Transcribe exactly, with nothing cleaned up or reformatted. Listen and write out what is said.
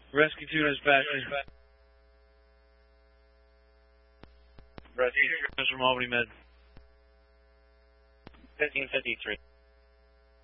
Rescue two is back. Rescue two is from Albany Med. fifteen fifty-three.